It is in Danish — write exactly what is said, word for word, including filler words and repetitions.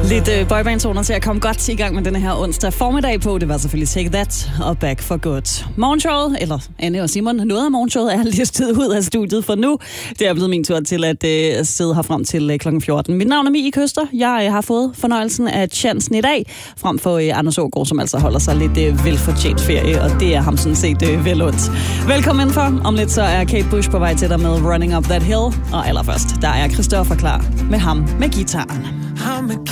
Lidt øh, boybandtoner til at komme godt i gang med denne her onsdag formiddag på. Det var selvfølgelig Take That og Back for Good. Morgenshowet, eller Anne og Simon, noget af morgenshowet er listet ud af studiet for nu. Det er blevet min tur til at øh, sidde her frem til øh, klokken fjorten. Mit navn er Mie Køster. Jeg øh, har fået fornøjelsen af chancen i dag, frem for øh, Anders Aagaard, som altså holder sig lidt øh, velfortjent ferie, og det er ham sådan set øh, vel ondt. Velkommen for. Om lidt så er Kate Bush på vej til dig med Running Up That Hill, og allerførst, der er Christoffer klar med ham med gitaren.